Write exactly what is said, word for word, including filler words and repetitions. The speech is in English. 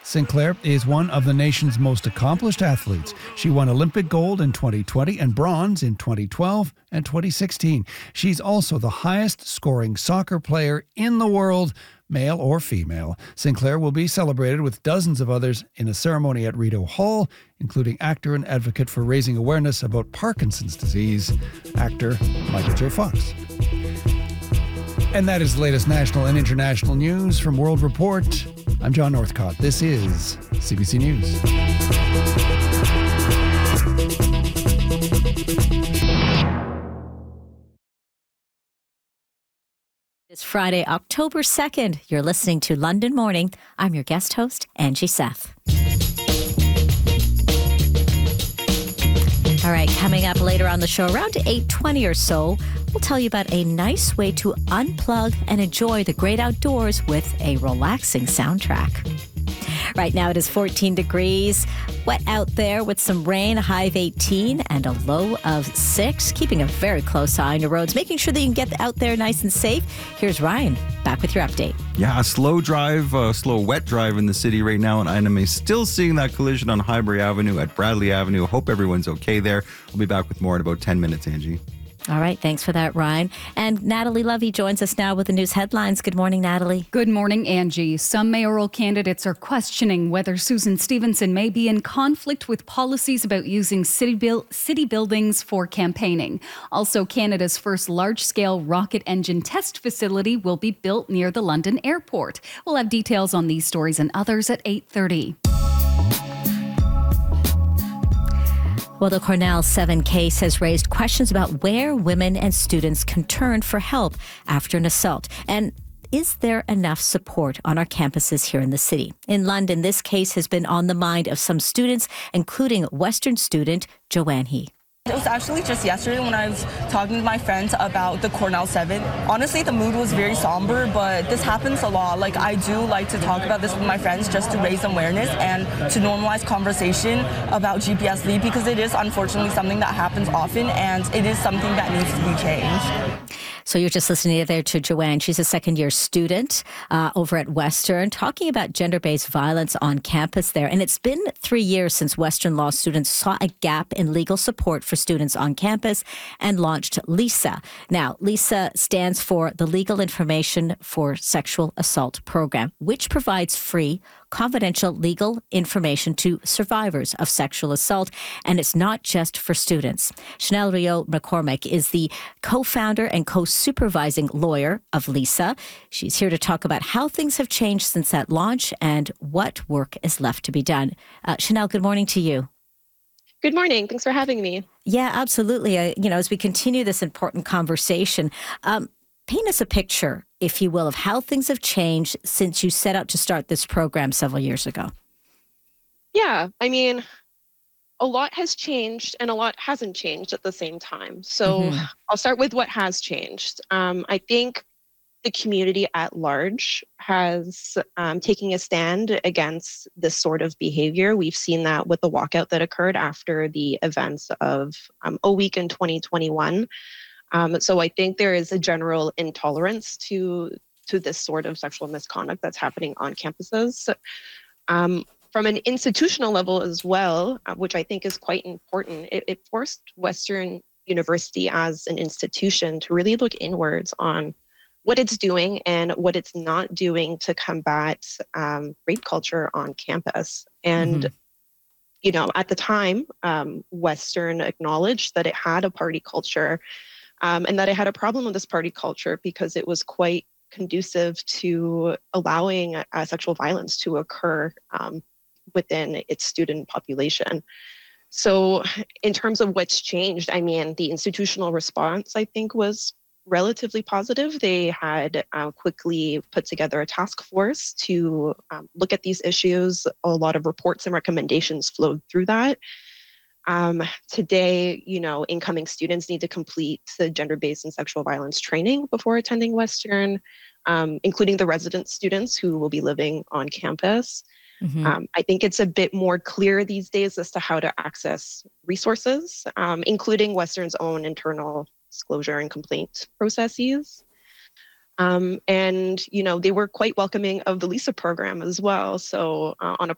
Sinclair is one of the nation's most accomplished athletes. She won Olympic gold in twenty twenty and bronze in twenty twelve and twenty sixteen. She's also the highest scoring soccer player in the world, male or female. Sinclair will be celebrated with dozens of others in a ceremony at Rideau Hall, including actor and advocate for raising awareness about Parkinson's disease, actor Michael J. Fox. And that is the latest national and international news from World Report. I'm John Northcott. This is C B C News. It's Friday, October second. You're listening to London Morning. I'm your guest host, Angie Seth. All right, coming up later on the show, around eight twenty or so, we'll tell you about a nice way to unplug and enjoy the great outdoors with a relaxing soundtrack. Right now it is fourteen degrees, wet out there with some rain, a high of eighteen and a low of six. Keeping a very close eye on your roads, making sure that you can get out there nice and safe. Here's Ryan, back with your update. Yeah, a slow drive, a slow wet drive in the city right now, and I'm still seeing that collision on Highbury Avenue at Bradley Avenue. Hope everyone's okay there. I'll be back with more in about ten minutes, Angie. All right, thanks for that, Ryan. And Natalie Lovey joins us now with the news headlines. Good morning, Natalie. Good morning, Angie. Some mayoral candidates are questioning whether Susan Stevenson may be in conflict with policies about using city, buil- city buildings for campaigning. Also, Canada's first large-scale rocket engine test facility will be built near the London airport. We'll have details on these stories and others at eight thirty. Well, the Cornell seven case has raised questions about where women and students can turn for help after an assault. And is there enough support on our campuses here in the city? In London, this case has been on the mind of some students, including Western student Joanne He. It was actually just yesterday when I was talking to my friends about the Cornell seven. Honestly, the mood was very somber, but this happens a lot. Like, I do like to talk about this with my friends just to raise awareness and to normalize conversation about G P S V, because it is unfortunately something that happens often and it is something that needs to be changed. So you're just listening there to Joanne. She's a second-year student uh, over at Western, talking about gender-based violence on campus there. And it's been three years since Western law students saw a gap in legal support for students on campus and launched LISA. Now, LISA stands for the Legal Information for Sexual Assault Program, which provides free, confidential legal information to survivors of sexual assault. And it's not just for students. Chanel Rio McCormick is the co-founder and co-supervising lawyer of LISA. She's here to talk about how things have changed since that launch and what work is left to be done. Uh, Chanel, good morning to you. Good morning. Thanks for having me. Yeah, absolutely. Uh, you know, as we continue this important conversation, um, paint us a picture, if you will, of how things have changed since you set out to start this program several years ago. Yeah, I mean, a lot has changed and a lot hasn't changed at the same time. So mm-hmm. I'll start with what has changed. Um, I think the community at large has um, taken a stand against this sort of behavior. We've seen that with the walkout that occurred after the events of um, O Week in twenty twenty-one. Um, so I think there is a general intolerance to to this sort of sexual misconduct that's happening on campuses. Um, from an institutional level as well, uh, which I think is quite important, it, it forced Western University as an institution to really look inwards on what it's doing and what it's not doing to combat um, rape culture on campus. And, mm-hmm. you know, at the time, um, Western acknowledged that it had a party culture um, and that it had a problem with this party culture because it was quite conducive to allowing uh, sexual violence to occur um, within its student population. So in terms of what's changed, I mean, the institutional response, I think, was relatively positive. They had uh, quickly put together a task force to um, look at these issues. A lot of reports and recommendations flowed through that. Um, today, you know, incoming students need to complete the gender-based and sexual violence training before attending Western, um, including the resident students who will be living on campus. Mm-hmm. Um, I think it's a bit more clear these days as to how to access resources, um, including Western's own internal disclosure and complaint processes. Um, and, you know, they were quite welcoming of the LISA program as well. So uh, on a